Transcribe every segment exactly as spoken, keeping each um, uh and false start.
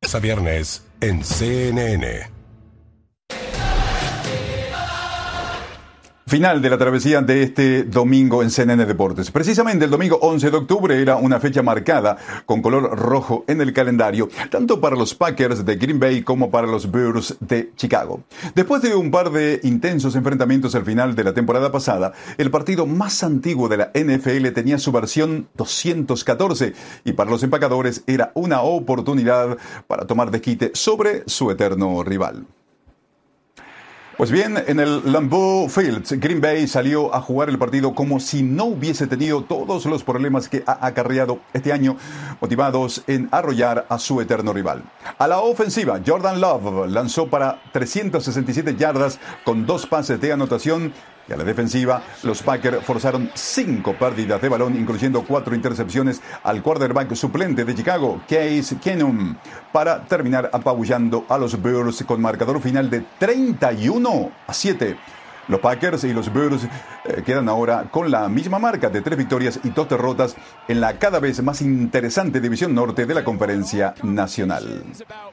lunes a viernes en C N N. Final de la travesía de este domingo en C N N Deportes. Precisamente el domingo once de octubre era una fecha marcada con color rojo en el calendario, tanto para los Packers de Green Bay como para los Bears de Chicago. Después de un par de intensos enfrentamientos al final de la temporada pasada, el partido más antiguo de la N F L tenía su versión doscientos catorce y para los empacadores era una oportunidad para tomar desquite sobre su eterno rival. Pues bien, en el Lambeau Field, Green Bay salió a jugar el partido como si no hubiese tenido todos los problemas que ha acarreado este año, motivados en arrollar a su eterno rival. A la ofensiva, Jordan Love lanzó para trescientas sesenta y siete yardas con dos pases de anotación. Y a la defensiva, los Packers forzaron cinco pérdidas de balón, incluyendo cuatro intercepciones al quarterback suplente de Chicago, Case Keenum, para terminar apabullando a los Bears con marcador final de treinta y uno a siete. Los Packers y los Bears eh, quedan ahora con la misma marca de tres victorias y dos derrotas en la cada vez más interesante división norte de la Conferencia Nacional.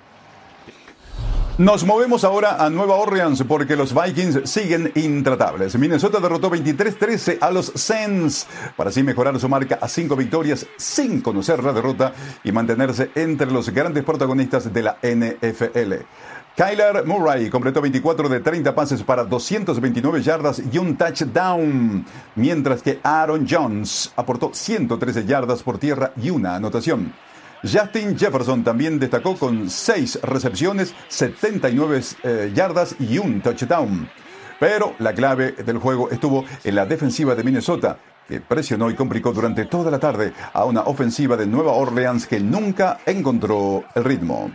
Nos movemos ahora a Nueva Orleans porque los Vikings siguen intratables. Minnesota derrotó veintitrés trece a los Saints para así mejorar su marca a cinco victorias sin conocer la derrota y mantenerse entre los grandes protagonistas de la N F L. Kyler Murray completó veinticuatro de treinta pases para doscientas veintinueve yardas y un touchdown, mientras que Aaron Jones aportó ciento trece yardas por tierra y una anotación. Justin Jefferson también destacó con seis recepciones, setenta y nueve eh, yardas y un touchdown. Pero la clave del juego estuvo en la defensiva de Minnesota, que presionó y complicó durante toda la tarde a una ofensiva de Nueva Orleans que nunca encontró el ritmo.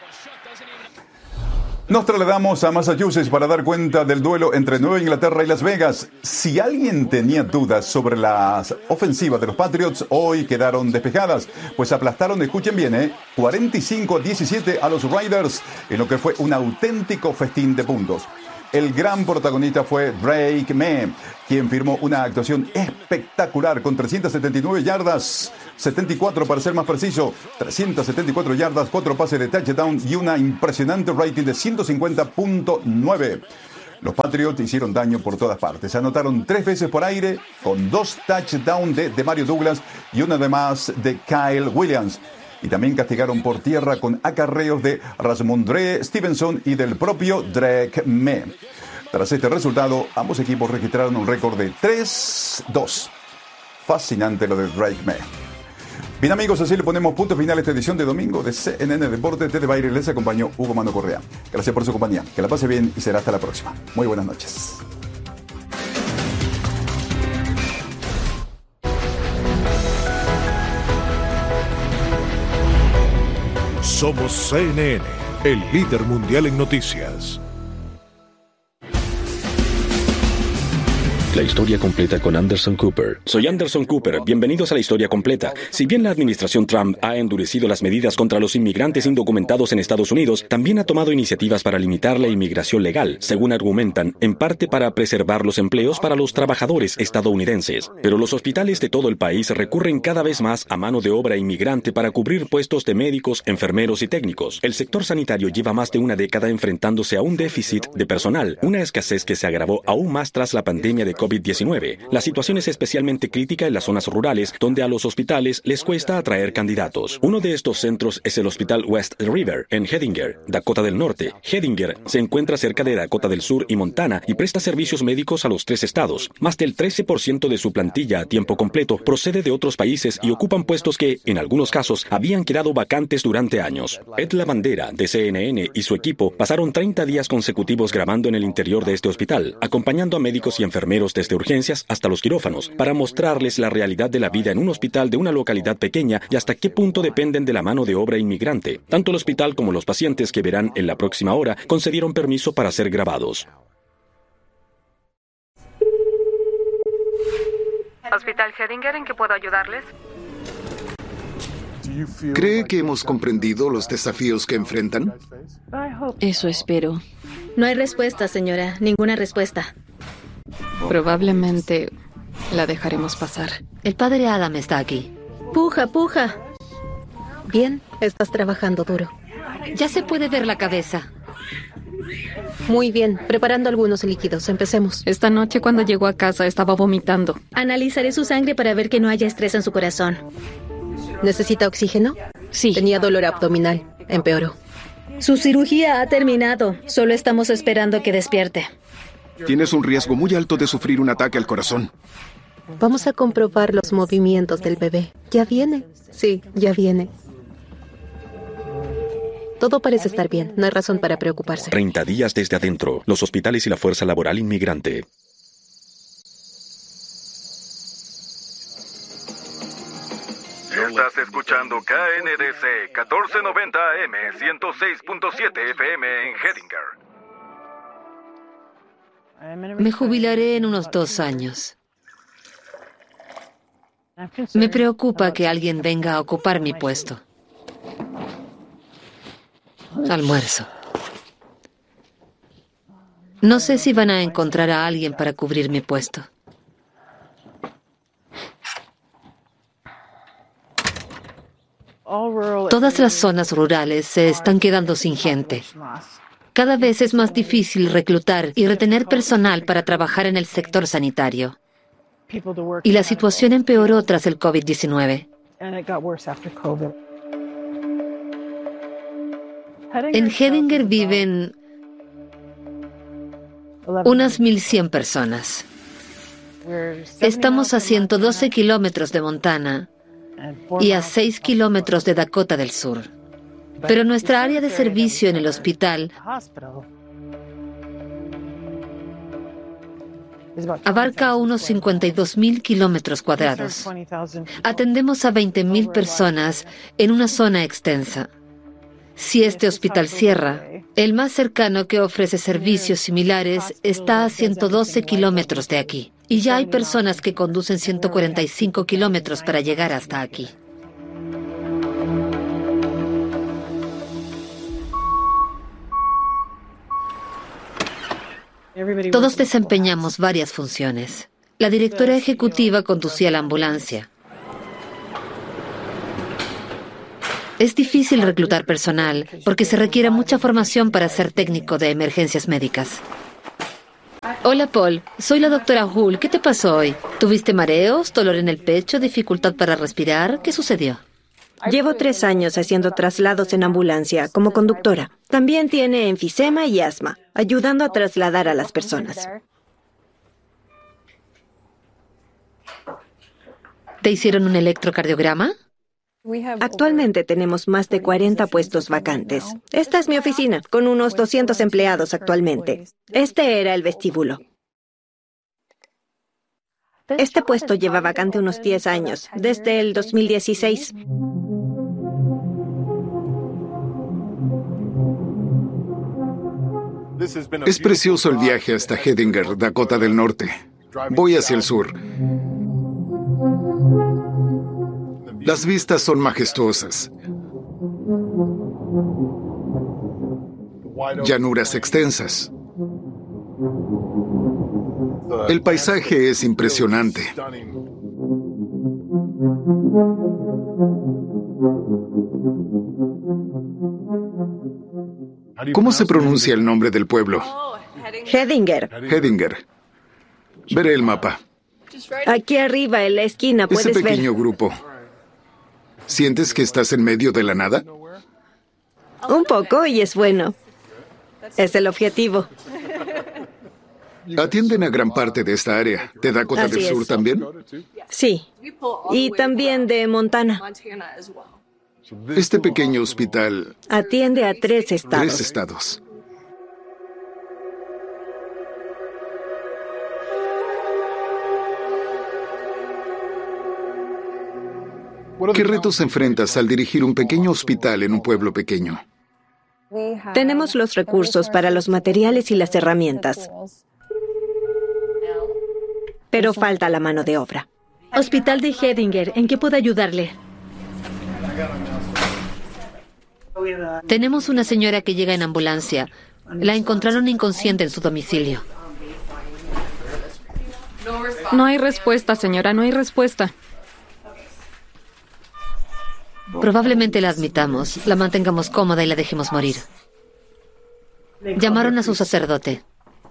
Nos trasladamos a Massachusetts para dar cuenta del duelo entre Nueva Inglaterra y Las Vegas. Si alguien tenía dudas sobre las ofensivas de los Patriots, hoy quedaron despejadas, pues aplastaron, escuchen bien, ¿eh? cuarenta y cinco a diecisiete a los Raiders, en lo que fue un auténtico festín de puntos. El gran protagonista fue Drake May, quien firmó una actuación espectacular con trescientas setenta y nueve yardas, setenta y cuatro para ser más preciso, trescientas setenta y cuatro yardas, cuatro pases de touchdown y una impresionante rating de ciento cincuenta punto nueve. Los Patriots hicieron daño por todas partes. Anotaron tres veces por aire, con dos touchdowns de, de Mario Douglas y una de más de Kyle Williams. Y también castigaron por tierra con acarreos de Ramondre Stevenson y del propio Drake May. Tras este resultado, ambos equipos registraron un récord de tres dos. Fascinante lo de Drake May. Bien amigos, así le ponemos punto final a esta edición de domingo de C N N Deportes. Desde Baile les acompañó Hugo Mano Correa. Gracias por su compañía. Que la pase bien y será hasta la próxima. Muy buenas noches. Somos C N N, el líder mundial en noticias. La historia completa con Anderson Cooper. Soy Anderson Cooper. Bienvenidos a la historia completa. Si bien la administración Trump ha endurecido las medidas contra los inmigrantes indocumentados en Estados Unidos, también ha tomado iniciativas para limitar la inmigración legal, según argumentan, en parte para preservar los empleos para los trabajadores estadounidenses. Pero los hospitales de todo el país recurren cada vez más a mano de obra inmigrante para cubrir puestos de médicos, enfermeros y técnicos. El sector sanitario lleva más de una década enfrentándose a un déficit de personal, una escasez que se agravó aún más tras la pandemia de COVID diecinueve. La situación es especialmente crítica en las zonas rurales, donde a los hospitales les cuesta atraer candidatos. Uno de estos centros es el Hospital West River, en Hettinger, Dakota del Norte. Hettinger se encuentra cerca de Dakota del Sur y Montana y presta servicios médicos a los tres estados. Más del trece por ciento de su plantilla a tiempo completo procede de otros países y ocupan puestos que, en algunos casos, habían quedado vacantes durante años. Ed Lavandera, de C N N, y su equipo pasaron treinta días consecutivos grabando en el interior de este hospital, acompañando a médicos y enfermeros desde urgencias hasta los quirófanos, para mostrarles la realidad de la vida en un hospital de una localidad pequeña y hasta qué punto dependen de la mano de obra inmigrante. Tanto el hospital como los pacientes que verán en la próxima hora concedieron permiso para ser grabados. Hospital Hettinger, ¿en qué puedo ayudarles? ¿Cree que hemos comprendido los desafíos que enfrentan? Eso espero. No hay respuesta, señora. Ninguna respuesta. Probablemente la dejaremos pasar. El padre Adam está aquí. Puja, puja. Bien. Estás trabajando duro. Ya se puede ver la cabeza. Muy bien, preparando algunos líquidos. Empecemos. Esta noche cuando llegó a casa estaba vomitando. Analizaré su sangre para ver que no haya estrés en su corazón. ¿Necesita oxígeno? Sí. Tenía dolor abdominal. Empeoró. Su cirugía ha terminado. Solo estamos esperando que despierte. Tienes un riesgo muy alto de sufrir un ataque al corazón. Vamos a comprobar los movimientos del bebé. ¿Ya viene? Sí, ya viene. Todo parece estar bien. No hay razón para preocuparse. treinta días desde adentro. Los hospitales y la fuerza laboral inmigrante. Estás escuchando K N D C catorce noventa A M, ciento seis punto siete F M en Hedinger. Me jubilaré en unos dos años. Me preocupa que alguien venga a ocupar mi puesto. Almuerzo. No sé si van a encontrar a alguien para cubrir mi puesto. Todas las zonas rurales se están quedando sin gente. Cada vez es más difícil reclutar y retener personal para trabajar en el sector sanitario. Y la situación empeoró tras el COVID diecinueve. En Hedinger viven unas mil cien personas. Estamos a ciento doce kilómetros de Montana y a seis kilómetros de Dakota del Sur. Pero nuestra área de servicio en el hospital abarca unos cincuenta y dos mil kilómetros cuadrados. Atendemos a veinte mil personas en una zona extensa. Si este hospital cierra, el más cercano que ofrece servicios similares está a ciento doce kilómetros de aquí. Y ya hay personas que conducen ciento cuarenta y cinco kilómetros para llegar hasta aquí. Todos desempeñamos varias funciones. La directora ejecutiva conducía la ambulancia. Es difícil reclutar personal porque se requiere mucha formación para ser técnico de emergencias médicas. Hola, Paul. Soy la doctora Hull. ¿Qué te pasó hoy? ¿Tuviste mareos, dolor en el pecho, dificultad para respirar? ¿Qué sucedió? Llevo tres años haciendo traslados en ambulancia como conductora. También tiene enfisema y asma, ayudando a trasladar a las personas. ¿Te hicieron un electrocardiograma? Actualmente tenemos más de cuarenta puestos vacantes. Esta es mi oficina, con unos doscientos empleados actualmente. Este era el vestíbulo. Este puesto lleva vacante unos diez años, desde el dos mil dieciséis. Es precioso el viaje hasta Hedinger, Dakota del Norte. Voy hacia el sur. Las vistas son majestuosas. Llanuras extensas. El paisaje es impresionante. ¿Cómo se pronuncia el nombre del pueblo? Hedinger. Hedinger. Veré el mapa. Aquí arriba, en la esquina, puedes ver. Ese pequeño grupo. ¿Sientes que estás en medio de la nada? Un poco, y es bueno. Es el objetivo. Atienden a gran parte de esta área. ¿De Dakota Así del Sur es. también? Sí. Y también de Montana. Este pequeño hospital... Atiende a tres estados. Tres estados. ¿Qué retos enfrentas al dirigir un pequeño hospital en un pueblo pequeño? Tenemos los recursos para los materiales y las herramientas. Pero falta la mano de obra. Hospital de Hedinger, ¿en qué puedo ayudarle? Tenemos una señora que llega en ambulancia. La encontraron inconsciente en su domicilio. No hay respuesta, señora, no hay respuesta. Probablemente la admitamos, la mantengamos cómoda y la dejemos morir. Llamaron a su sacerdote.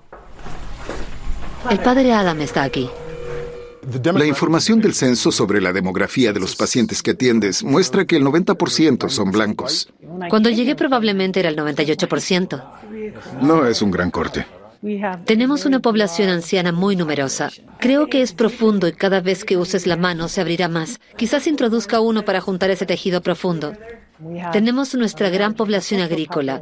El padre Adam está aquí. La información del censo sobre la demografía de los pacientes que atiendes muestra que el noventa por ciento son blancos. Cuando llegué probablemente era el noventa y ocho por ciento. No es un gran corte. Tenemos una población anciana muy numerosa. Creo que es profundo y cada vez que uses la mano se abrirá más. Quizás introduzca uno para juntar ese tejido profundo. Tenemos nuestra gran población agrícola.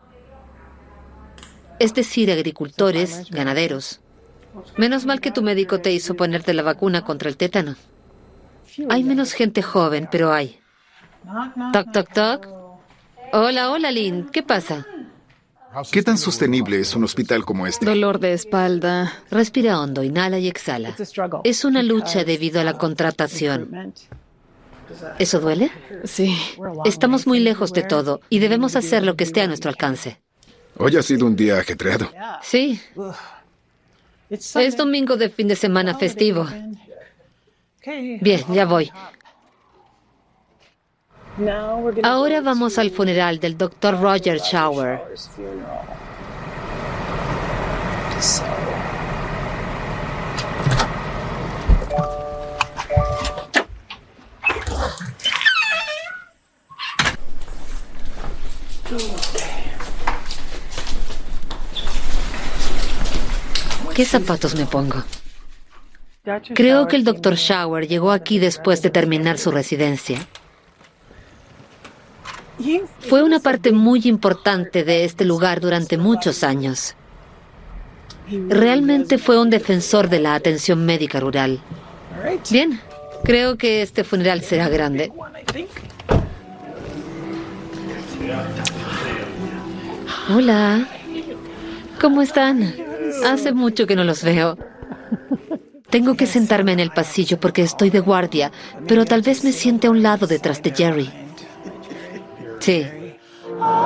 Es decir, agricultores, ganaderos. Menos mal que tu médico te hizo ponerte la vacuna contra el tétano. Hay menos gente joven, pero hay. Toc, toc, toc. Hola, hola, Lynn. ¿Qué pasa? ¿Qué tan sostenible es un hospital como este? Dolor de espalda. Respira hondo, inhala y exhala. Es una lucha debido a la contratación. ¿Eso duele? Sí. Estamos muy lejos de todo y debemos hacer lo que esté a nuestro alcance. Hoy ha sido un día ajetreado. Sí. Es domingo de fin de semana festivo. Bien, ya voy. Ahora vamos al funeral del doctor Roger Shower. ¿Qué zapatos me pongo? Creo que el doctor Shower llegó aquí después de terminar su residencia. Fue una parte muy importante de este lugar durante muchos años. Realmente fue un defensor de la atención médica rural. Bien, creo que este funeral será grande. Hola. ¿Cómo están? Hace mucho que no los veo. Tengo que sentarme en el pasillo porque estoy de guardia, pero tal vez me siente a un lado detrás de Jerry. Sí.